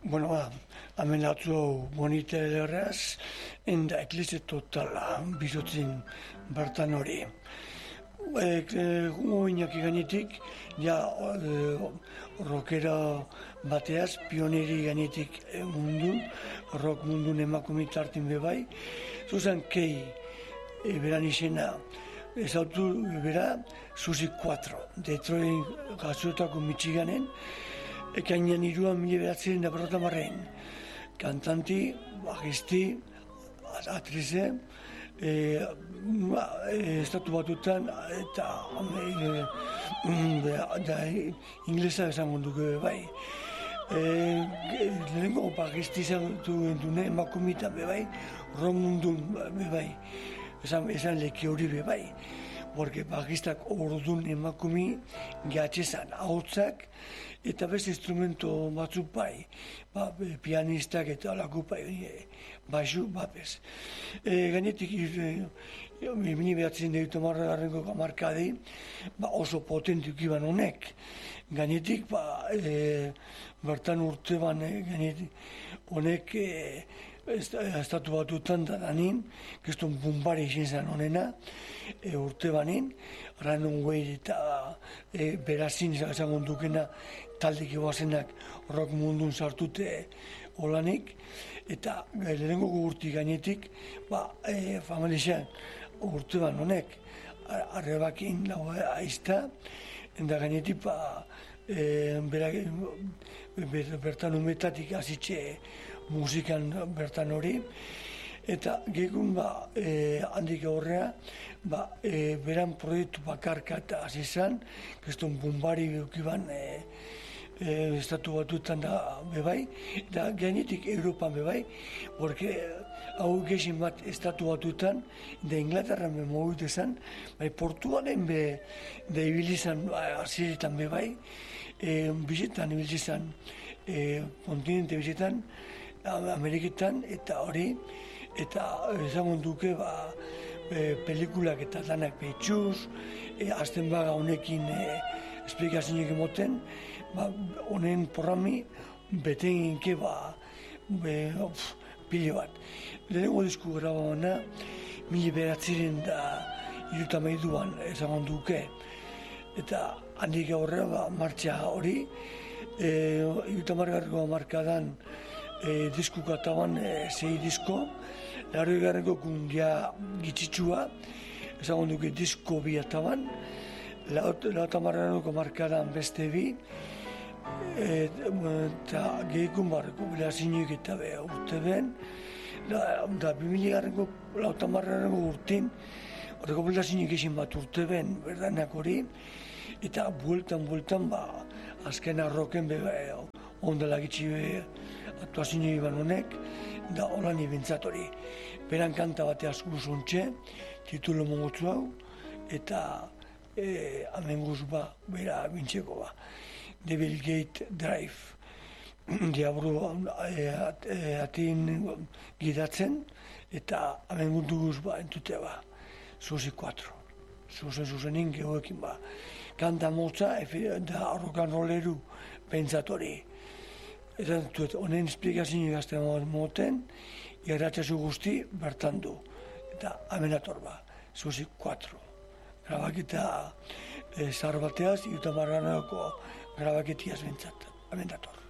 Bueno, hemen atzo monitoreraz, enda eklize totala bizotzen bertan hori. Oinak gainetik, ja rockera bateaz, pioneri gainetik mundu, rock mundun emakumit hartin bebai. Zuzan kei, beran izena, ezautu bera, Susi 4, Detroit gazuetako Michiganen, ekainan 1990 kantanti, bajisti, atrize, estatu batutan eta inglesa esango dugu bai. Lehenko bajisti zautu dune emakumitan bai, rock mundun bai, esan leki hori bai. Porque bajistak ordun emakumi gehatxezan, ahotsak eta beste instrumento batzuk bai, pianistak eta alako bai, baixu, bapez. Gainetik, 1990 hamarkadi, oso potentuk iban honek. Gainetik, bertan urte ban, honek estatu batutan da danin, keston bumbari izin zen honena, urte banin, Runaway eta berazin ezagun dukena taldek egoazenak rock mundun sartute olanik, eta lehenengo gurti gainetik, familixean urte ban honek, arrebakin lau aizta, eta gainetik bertan umetatik azitxe musikan bertan hori, eta gehiagun handik aurrea, beran proiektu bakarka eta azizan, keston bumbari dukiban estatu batuetan da bebai, eta gainetik Europan bebai, porque hau gexin bat estatu batuetan, da Inglaterran mogut ezan, Portugalen da ibilizan aziretan bebai, bizitan ibilizan, kontinente bizitan, Ameriketan eta hori, eta ezagun duke pelikulak eta danak behitxuz, azten baga honekin esplikazioak emoten, honen programi beten ginke pile bat. Lehenengo disku grabamana, 1992an ezagun duke, eta handik aurrera martxa hori, 1990 markadan disku kataban 6 disko, Larroi garreko kundia gitzitsua, ezagun duke disko bi ataban, Lautamarranoko markadan beste bi, eta gehikun barreko bilazinik eta urte ben, da 2000 garreko Lautamarranoko urtin, horreko bilazinik ezin bat urte ben, berdanak hori, eta bueltan, azken arroken ondela gitzi aktuazio iban honek, da holan ibentzat hori. Beran kanta bateaz guzontxe, titulo mogotzu hau, eta hemen guz bera bintxeko Devil Gate Drive. Diabru atin gidatzen, eta hemen guz entute Susi 4. Zuzenin gehoekin Kanta motza, da rock and rolleru pentsat hori. Eta honen esplikazio gazte moten, irratxasu guzti bertan du. Eta hemen ator Susi 4. Grabaketa zahar bateaz, Iutamarranako grabaketiaz bentsat. Hemen ator.